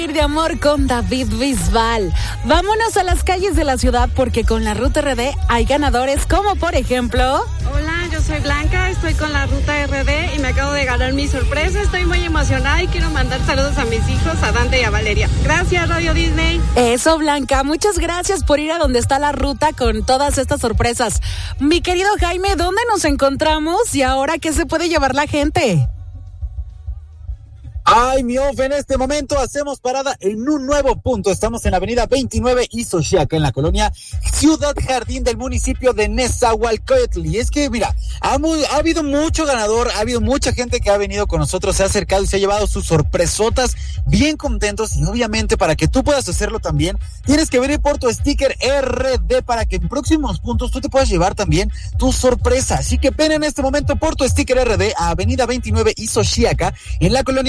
De amor con David Bisbal. Vámonos a las calles de la ciudad porque con la Ruta RD hay ganadores como por ejemplo... Hola, yo soy Blanca, estoy con la Ruta RD y me acabo de ganar mi sorpresa. Estoy muy emocionada y quiero mandar saludos a mis hijos, a Dante y a Valeria. Gracias, Radio Disney. Eso, Blanca, muchas gracias por ir a donde está la ruta con todas estas sorpresas. Mi querido Jaime, ¿dónde nos encontramos y ahora qué se puede llevar la gente? Ay, mi off, en este momento hacemos parada en un nuevo punto. Estamos en la avenida 29 y Xochiaca, en la colonia Ciudad Jardín del municipio de Nezahualcóyotl. Y es que, mira, ha habido mucho ganador, ha habido mucha gente que ha venido con nosotros, se ha acercado y se ha llevado sus sorpresotas bien contentos. Y obviamente para que tú puedas hacerlo también, tienes que venir por tu sticker RD para que en próximos puntos tú te puedas llevar también tu sorpresa. Así que ven en este momento por tu sticker RD a avenida 29 y Xochiaca, en la colonia